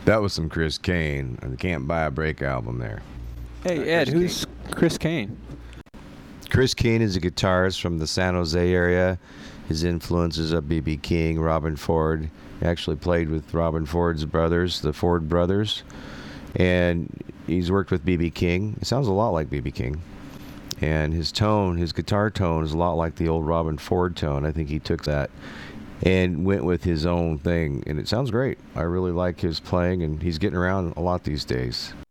That was some Chris Kane. I can't buy a break album there. Hey, Ed, who's Chris Kane? Chris Kane is a guitarist from the San Jose area. His influences are B.B. King, Robben Ford. He actually played with Robben Ford's brothers, the Ford brothers. And he's worked with B.B. King. It sounds a lot like B.B. King. And his tone, his guitar tone, is a lot like the old Robben Ford tone. I think he took that and went with his own thing. And it sounds great. I really like his playing, and he's getting around a lot these days.